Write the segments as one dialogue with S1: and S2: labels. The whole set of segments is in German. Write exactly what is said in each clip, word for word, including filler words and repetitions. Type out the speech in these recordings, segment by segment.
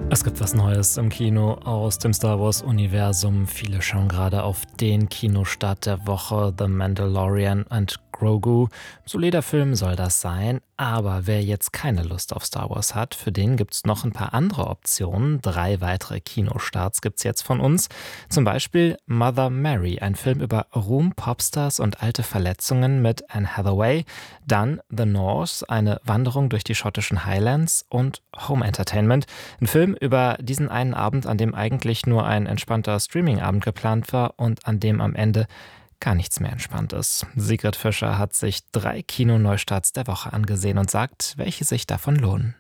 S1: Es gibt was Neues im Kino aus dem Star Wars-Universum. Viele schauen gerade auf den Kinostart der Woche, The Mandalorian and Grogu. Solider Film soll das sein, aber wer jetzt keine Lust auf Star Wars hat, für den gibt's noch ein paar andere Optionen. Drei weitere Kinostarts gibt's jetzt von uns. Zum Beispiel Mother Mary, ein Film über Ruhm, Popstars und alte Verletzungen mit Anne Hathaway. Dann The North, eine Wanderung durch die schottischen Highlands. Und Home Entertainment, ein Film über diesen einen Abend, an dem eigentlich nur ein entspannter Streaming-Abend geplant war und an dem am Ende gar nichts mehr entspannt ist. Sigrid Fischer hat sich drei Kinoneustarts der Woche angesehen und sagt, welche sich davon lohnen.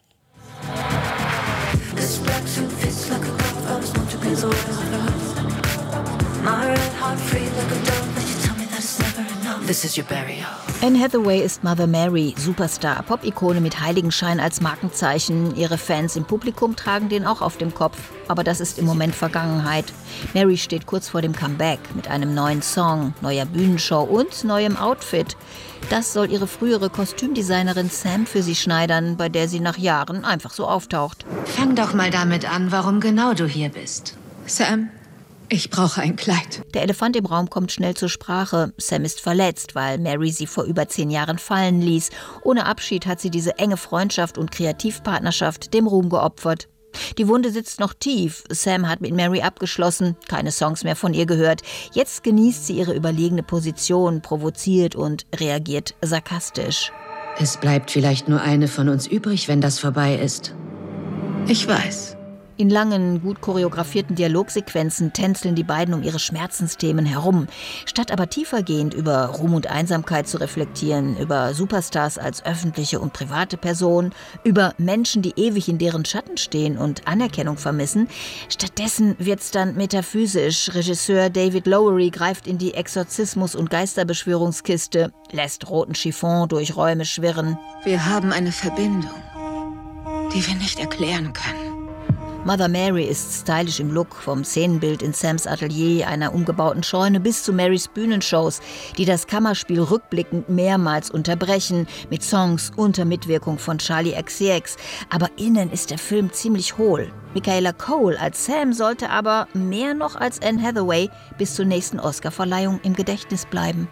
S2: Anne Hathaway ist Mother Mary, Superstar, Pop-Ikone mit Heiligenschein als Markenzeichen. Ihre Fans im Publikum tragen den auch auf dem Kopf. Aber das ist im Moment Vergangenheit. Mary steht kurz vor dem Comeback mit einem neuen Song, neuer Bühnenshow und neuem Outfit. Das soll ihre frühere Kostümdesignerin Sam für sie schneidern, bei der sie nach Jahren einfach so auftaucht.
S3: Fang doch mal damit an, warum genau du hier bist.
S4: Sam, ich brauche ein Kleid.
S2: Der Elefant im Raum kommt schnell zur Sprache. Sam ist verletzt, weil Mary sie vor über zehn Jahren fallen ließ. Ohne Abschied hat sie diese enge Freundschaft und Kreativpartnerschaft dem Ruhm geopfert. Die Wunde sitzt noch tief. Sam hat mit Mary abgeschlossen, keine Songs mehr von ihr gehört. Jetzt genießt sie ihre überlegene Position, provoziert und reagiert sarkastisch.
S3: Es bleibt vielleicht nur eine von uns übrig, wenn das vorbei ist.
S4: Ich weiß.
S2: In langen, gut choreografierten Dialogsequenzen tänzeln die beiden um ihre Schmerzensthemen herum. Statt aber tiefergehend über Ruhm und Einsamkeit zu reflektieren, über Superstars als öffentliche und private Personen, über Menschen, die ewig in deren Schatten stehen und Anerkennung vermissen, stattdessen wird's dann metaphysisch. Regisseur David Lowery greift in die Exorzismus- und Geisterbeschwörungskiste, lässt roten Chiffon durch Räume schwirren.
S4: Wir haben eine Verbindung, die wir nicht erklären können.
S2: Mother Mary ist stylisch im Look, vom Szenenbild in Sams Atelier, einer umgebauten Scheune bis zu Marys Bühnenshows, die das Kammerspiel rückblickend mehrmals unterbrechen, mit Songs unter Mitwirkung von Charli X C X. Aber innen ist der Film ziemlich hohl. Michaela Cole als Sam sollte aber mehr noch als Anne Hathaway bis zur nächsten Oscarverleihung im Gedächtnis bleiben.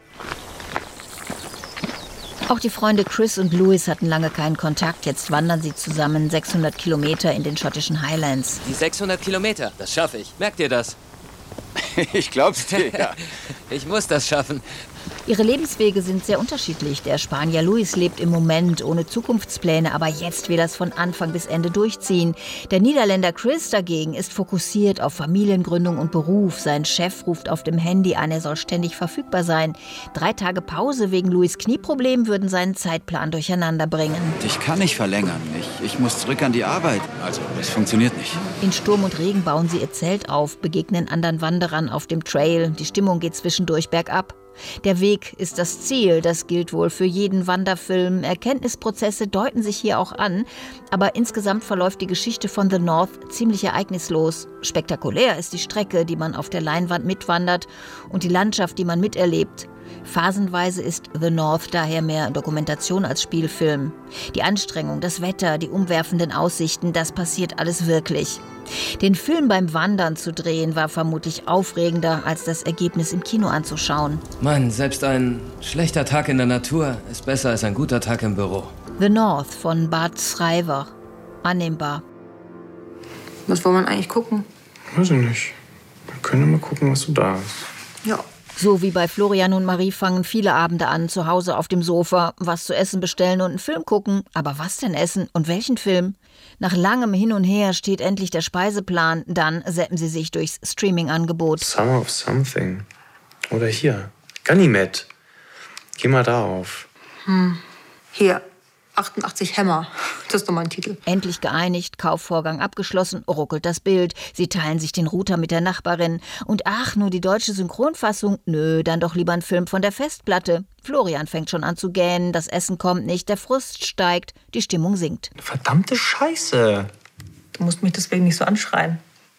S2: Auch die Freunde Chris und Louis hatten lange keinen Kontakt. Jetzt wandern sie zusammen sechshundert Kilometer in den schottischen Highlands.
S5: Die sechshundert Kilometer, das schaffe ich. Merkt ihr das?
S6: Ich glaub's dir, ja.
S5: Ich muss das schaffen.
S2: Ihre Lebenswege sind sehr unterschiedlich. Der Spanier Luis lebt im Moment ohne Zukunftspläne, aber jetzt will er es von Anfang bis Ende durchziehen. Der Niederländer Chris dagegen ist fokussiert auf Familiengründung und Beruf. Sein Chef ruft auf dem Handy an, er soll ständig verfügbar sein. Drei Tage Pause wegen Luis' Knieproblem würden seinen Zeitplan durcheinander bringen.
S6: Ich kann nicht verlängern. Ich, ich muss zurück an die Arbeit. Also, es funktioniert nicht.
S2: In Sturm und Regen bauen sie ihr Zelt auf, begegnen anderen Wanderern auf dem Trail. Die Stimmung geht zwischendurch bergab. Der Weg ist das Ziel, das gilt wohl für jeden Wanderfilm. Erkenntnisprozesse deuten sich hier auch an, aber insgesamt verläuft die Geschichte von The North ziemlich ereignislos. Spektakulär ist die Strecke, die man auf der Leinwand mitwandert und die Landschaft, die man miterlebt. Phasenweise ist The North daher mehr Dokumentation als Spielfilm. Die Anstrengung, das Wetter, die umwerfenden Aussichten, das passiert alles wirklich. Den Film beim Wandern zu drehen, war vermutlich aufregender, als das Ergebnis im Kino anzuschauen.
S5: Mann, selbst ein schlechter Tag in der Natur ist besser als ein guter Tag im Büro.
S2: The North von Bart Schreiber. Annehmbar.
S4: Was wollen wir eigentlich gucken?
S7: Weiß ich nicht. Wir können mal gucken, was so da ist.
S4: Ja.
S2: So wie bei Florian und Marie fangen viele Abende an, zu Hause auf dem Sofa, was zu essen bestellen und einen Film gucken. Aber was denn essen und welchen Film? Nach langem Hin und Her steht endlich der Speiseplan. Dann seppen sie sich durchs Streaming-Angebot.
S7: Summer of Something. Oder hier. Ganymed. Geh mal da auf.
S4: Hm. Hier. achtundachtzig Hämmer. Das ist doch mal ein Titel.
S2: Endlich geeinigt, Kaufvorgang abgeschlossen, ruckelt das Bild. Sie teilen sich den Router mit der Nachbarin. Und ach, nur die deutsche Synchronfassung? Nö, dann doch lieber ein Film von der Festplatte. Florian fängt schon an zu gähnen, das Essen kommt nicht, der Frust steigt, die Stimmung sinkt.
S7: Verdammte Scheiße.
S4: Du musst mich deswegen nicht so anschreien.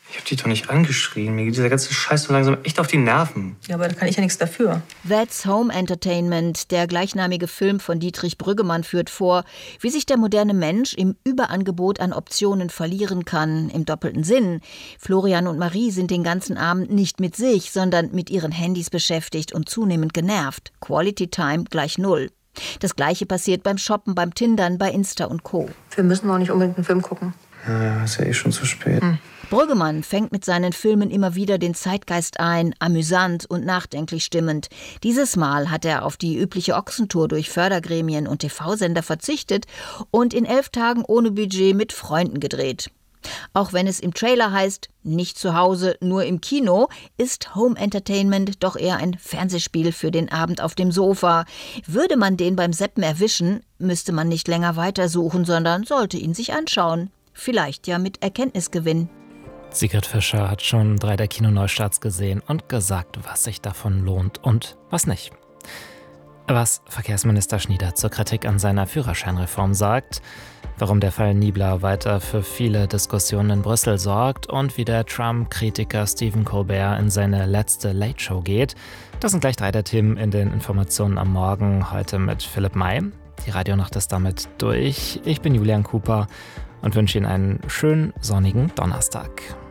S7: Ich hab dich doch nicht angeschrien. Mir geht dieser ganze Scheiß so langsam echt auf die Nerven.
S4: Ja, aber da kann ich ja nichts dafür.
S2: That's Home Entertainment, der gleichnamige Film von Dietrich Brüggemann, führt vor, wie sich der moderne Mensch im Überangebot an Optionen verlieren kann, im doppelten Sinn. Florian und Marie sind den ganzen Abend nicht mit sich, sondern mit ihren Handys beschäftigt und zunehmend genervt. Quality Time gleich null. Das Gleiche passiert beim Shoppen, beim Tindern, bei Insta und Co.
S4: Wir müssen auch nicht unbedingt einen Film gucken.
S7: Ja, ja, ist ja eh schon zu spät. Hm.
S2: Brüggemann fängt mit seinen Filmen immer wieder den Zeitgeist ein, amüsant und nachdenklich stimmend. Dieses Mal hat er auf die übliche Ochsentour durch Fördergremien und T V-Sender verzichtet und in elf Tagen ohne Budget mit Freunden gedreht. Auch wenn es im Trailer heißt, nicht zu Hause, nur im Kino, ist Home Entertainment doch eher ein Fernsehspiel für den Abend auf dem Sofa. Würde man den beim Seppen erwischen, müsste man nicht länger weitersuchen, sondern sollte ihn sich anschauen. Vielleicht ja mit Erkenntnisgewinn.
S1: Sigrid Fischer hat schon drei der Kinoneustarts gesehen und gesagt, was sich davon lohnt und was nicht. Was Verkehrsminister Schnieder zur Kritik an seiner Führerscheinreform sagt, warum der Fall Niebler weiter für viele Diskussionen in Brüssel sorgt und wie der Trump-Kritiker Stephen Colbert in seine letzte Late-Show geht, das sind gleich drei der Themen in den Informationen am Morgen, heute mit Philipp May. Die Radionacht ist damit durch. Ich bin Julian Cooper und wünsche Ihnen einen schönen sonnigen Donnerstag.